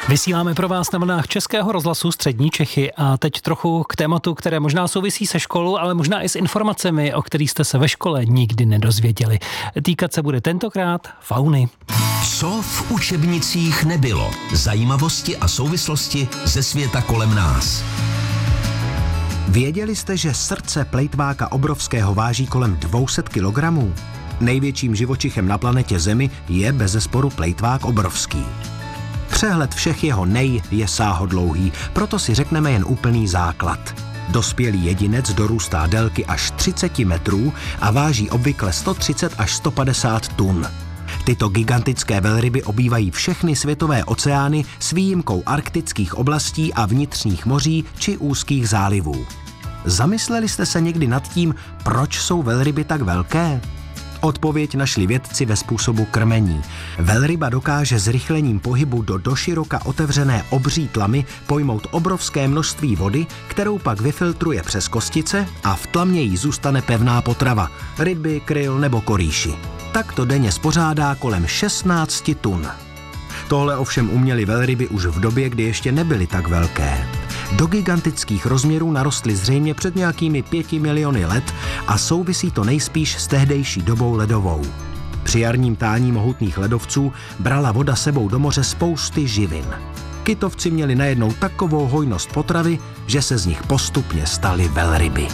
Vysíláme pro vás na vlnách Českého rozhlasu Střední Čechy a teď trochu k tématu, které možná souvisí se školou, ale možná i s informacemi, o kterých jste se ve škole nikdy nedozvěděli. Týkat se bude tentokrát fauny. Co v učebnicích nebylo? Zajímavosti a souvislosti ze světa kolem nás. Věděli jste, že srdce plejtváka obrovského váží kolem 200 kilogramů? Největším živočichem na planetě Zemi je bezesporu plejtvák obrovský. Přehled všech jeho nej je sáhodlouhý, proto si řekneme jen úplný základ. Dospělý jedinec dorůstá délky až 30 metrů a váží obvykle 130 až 150 tun. Tyto gigantické velryby obývají všechny světové oceány s výjimkou arktických oblastí a vnitřních moří či úzkých zálivů. Zamysleli jste se někdy nad tím, proč jsou velryby tak velké? Odpověď našli vědci ve způsobu krmení. Velryba dokáže zrychlením pohybu do doširoka otevřené obří tlamy pojmout obrovské množství vody, kterou pak vyfiltruje přes kostice a v tlamě jí zůstane pevná potrava, ryby, kryl nebo korýši. Tak to denně spořádá kolem 16 tun. Tohle ovšem uměly velryby už v době, kdy ještě nebyly tak velké. Do gigantických rozměrů narostly zřejmě před nějakými 5 miliony let a souvisí to nejspíš s tehdejší dobou ledovou. Při jarním tání mohutných ledovců brala voda sebou do moře spousty živin. Kytovci měli najednou takovou hojnost potravy, že se z nich postupně staly velryby.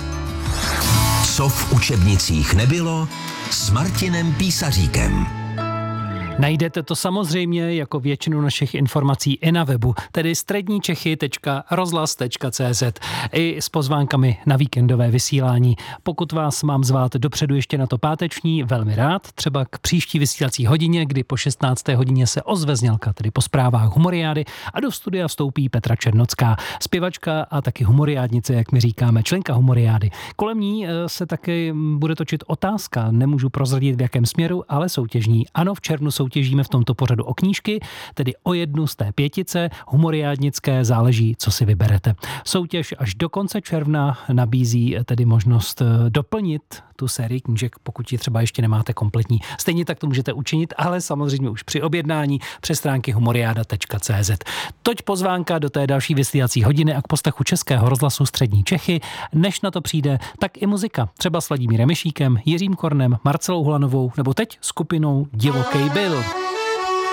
Co v učebnicích nebylo? S Martinem Písaříkem. Najdete to samozřejmě jako většinu našich informací i na webu, tedy středníčechy.rozhlas.cz i s pozvánkami na víkendové vysílání. Pokud vás mám zvát dopředu ještě na to páteční, velmi rád, třeba k příští vysílací hodině, kdy po 16. hodině se ozve znělka, tedy po zprávách Humoriády a do studia vstoupí Petra Černocká, zpěvačka a taky humoriádnice, jak my říkáme, členka Humoriády. Kolem ní se taky bude točit otázka, nemůžu prozradit v jakém směru, ale soutěžní. Ano, v červnu soutěžíme v tomto pořadu o knížky, tedy o jednu z té 5 humoriádnické, záleží, co si vyberete. Soutěž až do konce června nabízí tedy možnost doplnit tu sérii knížek, pokud ji třeba ještě nemáte kompletní. Stejně tak to můžete učinit, ale samozřejmě už při objednání přes stránky humoriada.cz. Toť pozvánka do té další vysílací hodiny a k poslechu Českého rozhlasu Střední Čechy. Než na to přijde, tak i muzika. Třeba s Vladimírem Myšíkem, Jiřím Kornem, Marcelou Hulanovou nebo teď skupinou Divokej Bill.